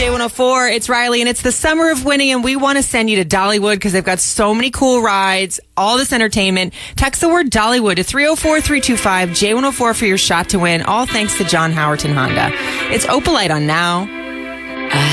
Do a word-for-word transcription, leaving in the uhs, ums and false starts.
J one oh four. It's Riley, and it's the summer of winning, and we want to send you to Dollywood because they've got so many cool rides, all this entertainment. Text the word Dollywood to three oh four, three two five, J one oh four for your shot to win, all thanks to John Howerton Honda. It's Opalite on Now.